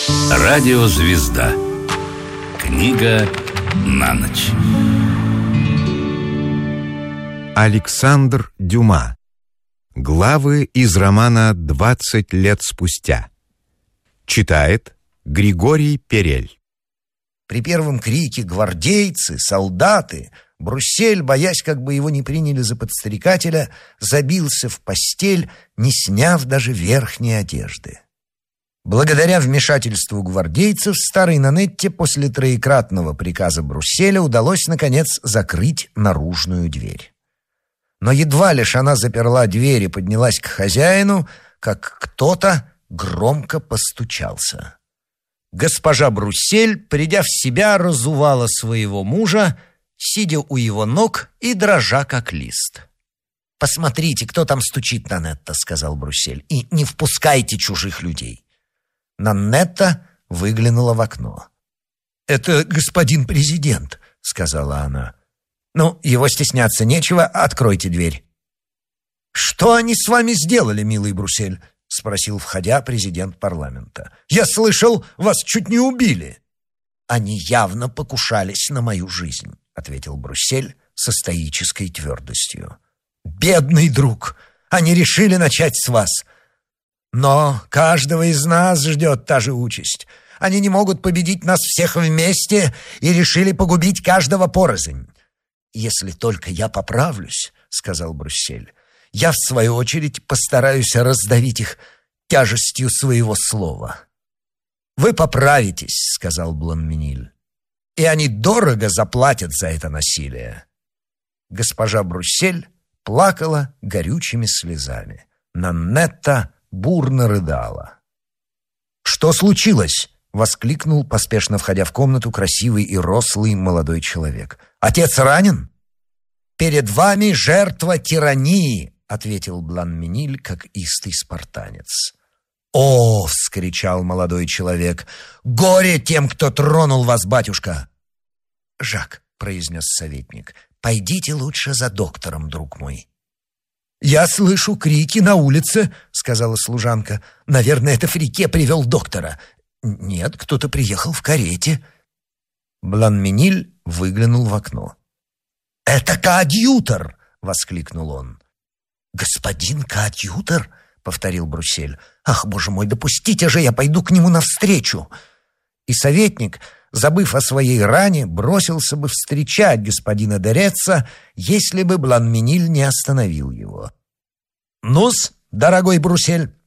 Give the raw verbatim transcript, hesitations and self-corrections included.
Радиозвезда. Книга на ночь. Александр Дюма. Главы из романа «Двадцать лет спустя». Читает Григорий Перель. При первом крике гвардейцы, солдаты, Бруссель, боясь, как бы его не приняли за подстрекателя, забился в постель, не сняв даже верхней одежды. Благодаря вмешательству гвардейцев старой Нанетте после троекратного приказа Брусселя удалось, наконец, закрыть наружную дверь. Но едва лишь она заперла дверь и поднялась к хозяину, как кто-то громко постучался. Госпожа Бруссель, придя в себя, разувала своего мужа, сидя у его ног и дрожа, как лист. «Посмотрите, кто там стучит, Нанетта», — сказал Бруссель, — «и не впускайте чужих людей». Нанетта выглянула в окно. «Это господин президент», — сказала она. «Ну, его стесняться нечего, откройте дверь». «Что они с вами сделали, милый Бруссель?» — спросил, входя, президент парламента. «Я слышал, вас чуть не убили». «Они явно покушались на мою жизнь», — ответил Бруссель со стоической твердостью. «Бедный друг! Они решили начать с вас. Но каждого из нас ждет та же участь. Они не могут победить нас всех вместе и решили погубить каждого порознь. Если только я поправлюсь, — сказал Бруссель, — я, в свою очередь, постараюсь раздавить их тяжестью своего слова». «Вы поправитесь, — сказал Бланминиль, — и они дорого заплатят за это насилие». Госпожа Бруссель плакала горючими слезами. Нанетта бурно рыдала. «Что случилось?» — воскликнул, поспешно входя в комнату, красивый и рослый молодой человек. «Отец ранен?» «Перед вами жертва тирании», — ответил Бланминиль, как истый спартанец. «О!» — вскричал молодой человек. «Горе тем, кто тронул вас, батюшка!» «Жак», — произнес советник, — «пойдите лучше за доктором, друг мой». «Я слышу крики на улице», — сказала служанка. «Наверное, это Фрике привел доктора». «Нет, кто-то приехал в карете». Бланминиль выглянул в окно. «Это коадьютор!» — воскликнул он. «Господин коадьютор?» — повторил Бруссель. «Ах, боже мой, допустите же, я пойду к нему навстречу!» И советник, забыв о своей ране, бросился бы встречать господина де Реца, если бы Бланминиль не остановил его. «Ну-с, дорогой Бруссель,